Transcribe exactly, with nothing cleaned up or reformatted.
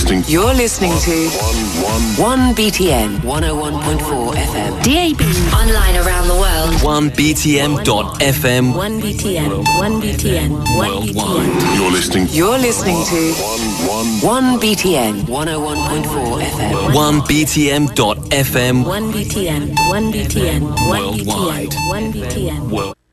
listening. You're listening to one B T N one oh one point four F M. D A B. Online around the world. one B T M dot F M. one B T N. one B T N. one B T N. You're listening. You're listening to one B T N one oh one point four F M. one B T M dot F M. one B T N. one B T N. one B T N. Worldwide. one B T N. World.